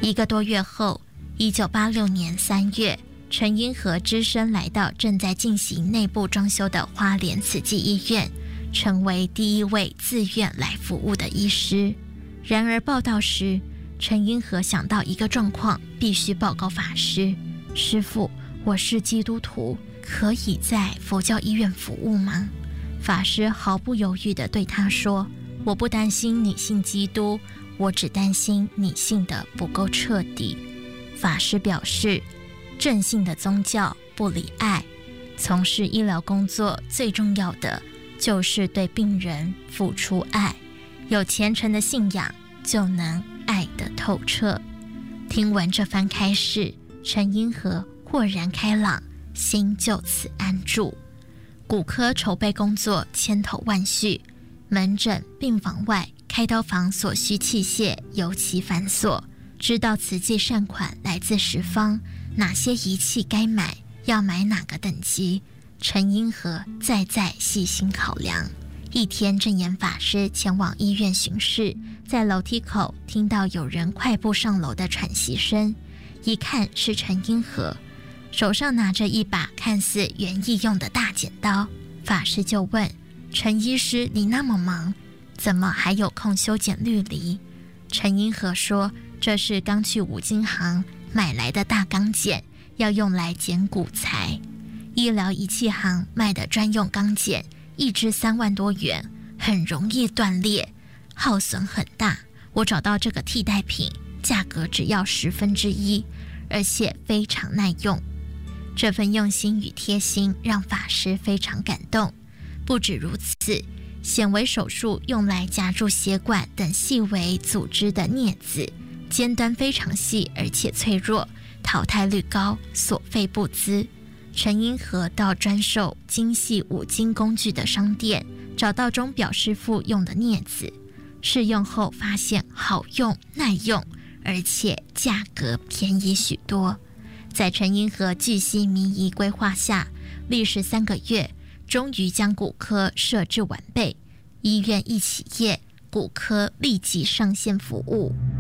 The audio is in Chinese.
1个多月后，1986年3月，陈英和只身来到正在进行内部装修的花莲慈济医院，成为第一位自愿来服务的医师。然而报到时，陈英和想到一个状况，必须报告法师：师父，我是基督徒，可以在佛教医院服务吗？法师毫不犹豫地对他说：我不担心你信基督，我只担心你信得不够彻底。法师表示，正信的宗教不离爱，从事医疗工作最重要的就是对病人付出爱，有虔诚的信仰就能爱得透彻。听完这番开示，陈英和豁然开朗，心就此安住。骨科筹备工作千头万绪，门诊、病房外、开刀房所需器械尤其繁琐，知道慈济善款来自十方，哪些仪器该买，要买哪个等级，陈英和再细心考量。一天，正言法师前往医院巡视，在楼梯口听到有人快步上楼的喘息声，一看是陈英和，手上拿着一把看似园艺用的大剪刀。法师就问：陈医师，你那么忙，怎么还有空修剪绿篱？陈英和说：这是刚去五金行买来的大钢剪，要用来剪骨材。医疗仪器行卖的专用钢剪，一支3万多元，很容易断裂，耗损很大。我找到这个替代品，价格只要1/10，而且非常耐用。这份用心与贴心让法师非常感动。不止如此，显微手术用来夹住血管等细微组织的镊子，尖端非常细而且脆弱，淘汰率高，所费不资。陈英和到专售精细五金工具的商店，找到钟表师傅用的镊子，试用后发现好用耐用，而且价格便宜许多。在陈英和巨细靡遗规划下，历时3个月，终于将骨科设置完备。医院一起业，骨科立即上线服务。